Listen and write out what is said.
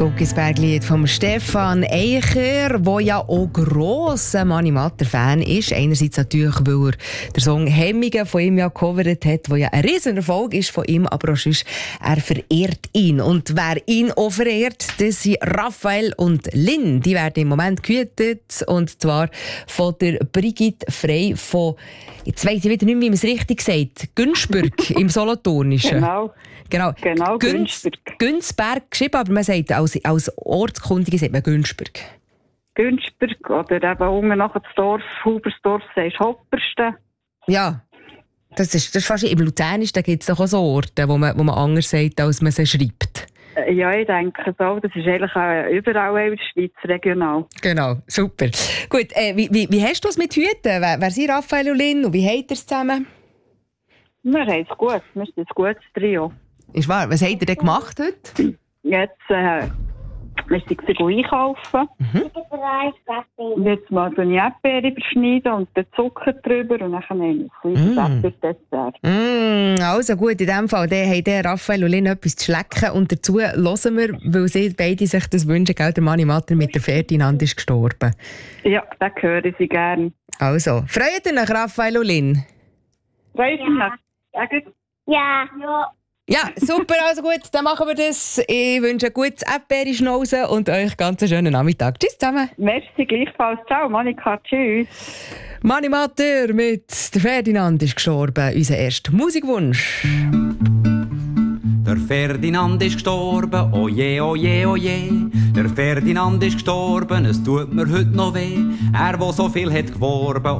Guckisberg-Lied von Stefan Eicher, der ja auch grosser Mani-Matter-Fan ist. Einerseits natürlich, weil er den Song «Hemmige» von ihm ja gecovert hat, der ja ein Riesenerfolg ist von ihm, aber auch sonst, er verehrt ihn. Und wer ihn auch verehrt, das sind Raphael und Lynn. Die werden im Moment gehütet, und zwar von der Brigitte Frey von, jetzt weiss ich wieder nicht, wie man es richtig sagt, Günzburg im Solothurnischen. Genau, Günzberg geschrieben, aber man sagt, als Ortskundige sagt man Günzburg. Günzburg oder eben unten nachher das Dorf, Hubersdorf, sagst du Hoppersten. Ja. Das ist fast im Luzernischen, da gibt es auch so Orte, wo man anders sagt, als man sie schreibt. Ja, ich denke so. Das ist eigentlich auch überall in der Schweiz regional. Genau, super. Gut, wie hast du es mit Hüten? Wer sind Raphael und Lynn und wie habt ihr es zusammen? Wir haben es gut. Wir sind ein gutes Trio. Ist wahr. Was habt ihr denn gemacht heute? Jetzt, wir sind einkaufen. Und jetzt mal so eine Erdbeere überschneiden und den Zucker drüber und dann nehmen wir ein kleines Dessert. Also gut, in diesem Fall haben Raphael und Lynn etwas zu schlecken. Und dazu hören wir, weil sie beide sich das wünschen, gell, der Mani-Matter mit der Ferdinand ist gestorben. Ja, das hören sie gerne. Also, freut ihr euch, Raphael und Lynn? Freut ihr euch? Ja. Ja, super, also gut, dann machen wir das. Ich wünsche ein gutes Erdbeere-Schnauzen und euch ganz einen schönen Nachmittag. Tschüss zusammen. Merci, gleichfalls. Ciao, Monika, tschüss. Mani-Matter mit der Ferdinand ist gestorben, unser erster Musikwunsch. Der Ferdinand ist gestorben, oje, oje, oje. Der Ferdinand ist gestorben, es tut mir heute noch weh. Er, der so viel hat geworben